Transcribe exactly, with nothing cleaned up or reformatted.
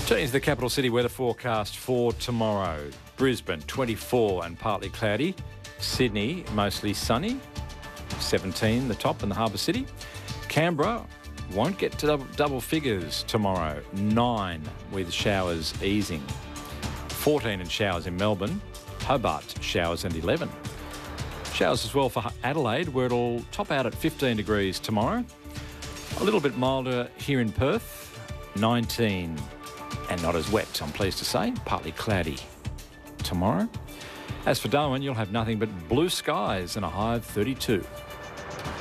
Turning to the capital city weather forecast for tomorrow. Brisbane, twenty-four and partly cloudy. Sydney, mostly sunny. seventeen, the top in the harbour city. Canberra won't get to double, double figures tomorrow. nine with showers easing. fourteen and showers in Melbourne. Hobart, showers and eleven. Showers as well for Adelaide, where it'll top out at fifteen degrees tomorrow. A little bit milder here in Perth, nineteen. And not as wet, I'm pleased to say. Partly cloudy tomorrow. As for Darwin, you'll have nothing but blue skies and a high of thirty-two.